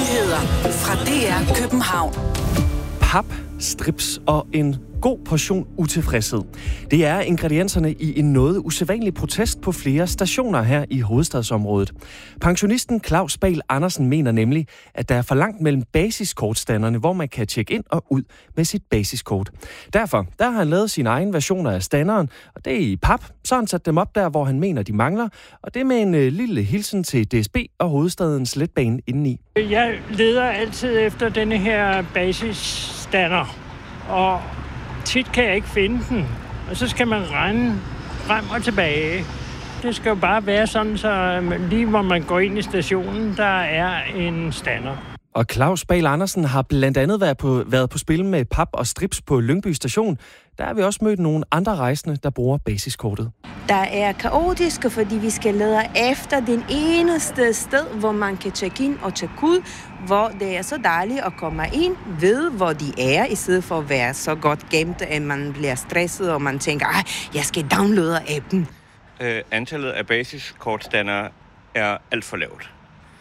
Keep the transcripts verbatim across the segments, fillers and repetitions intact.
Nyheder fra D R København. Pap, strips og en god portion utilfredshed. Det er ingredienserne i en noget usædvanlig protest på flere stationer her i hovedstadsområdet. Pensionisten Claus Bahl Andersen mener nemlig, at der er for langt mellem basiskortstanderne, hvor man kan tjekke ind og ud med sit basiskort. Derfor der har han lavet sine egne versioner af standeren, og det er i pap. Så har han sat dem op der, hvor han mener, de mangler, og det med en øh, lille hilsen til D S B og hovedstadens letbane indeni. Jeg leder altid efter denne her basisstander, og tit kan jeg ikke finde den, og så skal man rende frem og tilbage. Det skal jo bare være sådan, så lige hvor man går ind i stationen, der er en stander. Og Claus Bahl Andersen har blandt andet været på, været på spil med pap og strips på Lyngby station. Der har vi også mødt nogle andre rejsende, der bruger basiskortet. Der er kaotisk, fordi vi skal lede efter den eneste sted, hvor man kan tjekke ind og tjekke ud, hvor det er så dejligt at komme ind, ved hvor de er, i stedet for at være så godt gemt, at man bliver stresset, og man tænker, at jeg skal downloade appen. Øh, antallet af basiskortstandere er alt for lavt.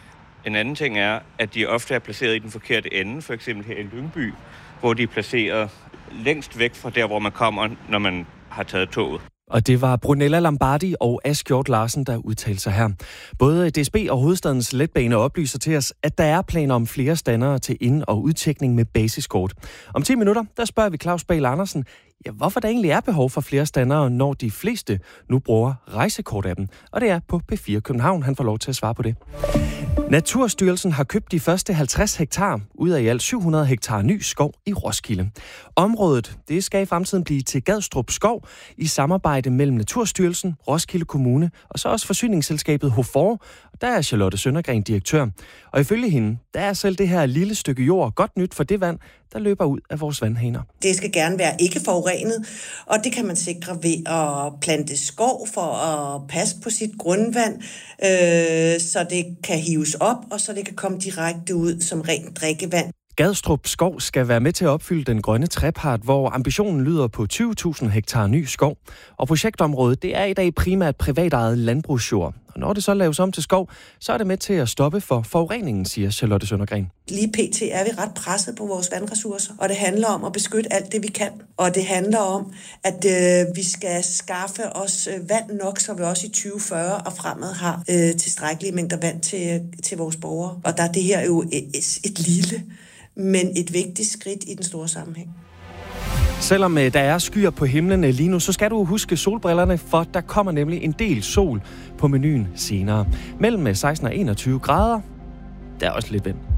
En anden ting er, at de ofte er placeret i den forkerte ende, for eksempel her i Lyngby, hvor de er placeret længst væk fra der, hvor man kommer, når man har taget toget. Og det var Brunella Lombardi og Asgjort Larsen, der udtalte sig her. Både D S B og hovedstadens letbane oplyser til os, at der er planer om flere standere til ind- og udtjekning med basiskort. Om ti minutter, der spørger vi Claus Bahl Andersen, ja, hvorfor der egentlig er behov for flere standere, når de fleste nu bruger rejsekort-appen. Og det er på P fire København, han får lov til at svare på det. Naturstyrelsen har købt de første halvtreds hektar ud af i alt syv hundrede hektar ny skov i Roskilde. Området det skal i fremtiden blive til Gadstrup Skov i samarbejde mellem Naturstyrelsen, Roskilde Kommune og så også forsyningsselskabet Hofor. Der er Charlotte Søndergren direktør. Og ifølge hende, der er selv det her lille stykke jord godt nyt for det vand, der løber ud af vores vandhaner. Det skal gerne være ikke forurenet, og det kan man sikre ved at plante skov for at passe på sit grundvand, øh, så det kan hives op, og så det kan komme direkte ud som rent drikkevand. Gadstrup Skov skal være med til at opfylde den grønne trepart, hvor ambitionen lyder på tyve tusind hektar ny skov. Og projektområdet det er i dag primært privatejet landbrugsjord. Og når det så laves om til skov, så er det med til at stoppe for forureningen, siger Charlotte Søndergren. Lige pt. Er vi ret presset på vores vandressourcer, og det handler om at beskytte alt det, vi kan. Og det handler om, at øh, vi skal skaffe os vand nok, så vi også i tyve fyrre og fremad har øh, tilstrækkelige mængder vand til, til vores borgere. Og der er det her jo et, et, et lille, men et vigtigt skridt i den store sammenhæng. Selvom der er skyer på himlen lige nu, så skal du huske solbrillerne, for der kommer nemlig en del sol på menuen senere. Mellem seksten og enogtyve grader, der er også lidt vind.